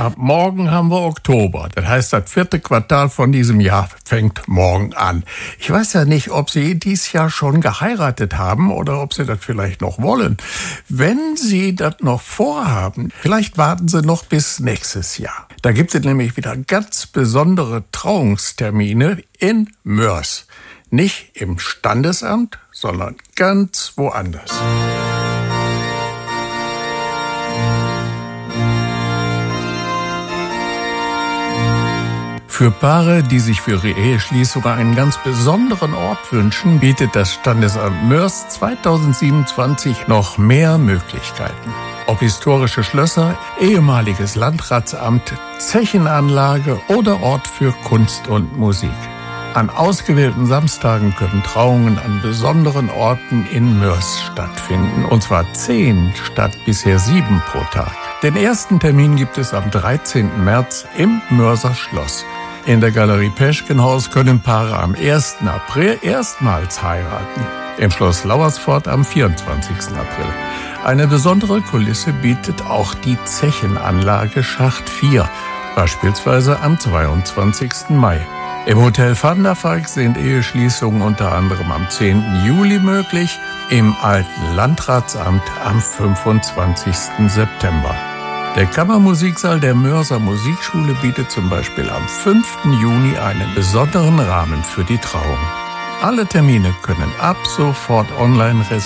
Ja, morgen haben wir Oktober. Das heißt, das 4. Quartal von diesem Jahr fängt morgen an. Ich weiß ja nicht, ob Sie dieses Jahr schon geheiratet haben oder ob Sie das vielleicht noch wollen. Wenn Sie das noch vorhaben, vielleicht warten Sie noch bis nächstes Jahr. Da gibt es nämlich wieder ganz besondere Trauungstermine in Moers. Nicht im Standesamt, sondern ganz woanders. Für Paare, die sich für ihre Eheschließung einen ganz besonderen Ort wünschen, bietet das Standesamt Moers 2027 noch mehr Möglichkeiten. Ob historische Schlösser, ehemaliges Landratsamt, Zechenanlage oder Ort für Kunst und Musik. An ausgewählten Samstagen können Trauungen an besonderen Orten in Moers stattfinden. Und zwar 10 statt bisher 7 pro Tag. Den ersten Termin gibt es am 13. März im Moerser Schloss. In der Galerie Peschkenhaus können Paare am 1. April erstmals heiraten. Im Schloss Lauersfort am 24. April. Eine besondere Kulisse bietet auch die Zechenanlage Schacht 4, beispielsweise am 22. Mai. Im Hotel Van der Valk sind Eheschließungen unter anderem am 10. Juli möglich, im Alten Landratsamt am 25. September. Der Kammermusiksaal der Moerser Musikschule bietet zum Beispiel am 5. Juni einen besonderen Rahmen für die Trauung. Alle Termine können ab sofort online reserviert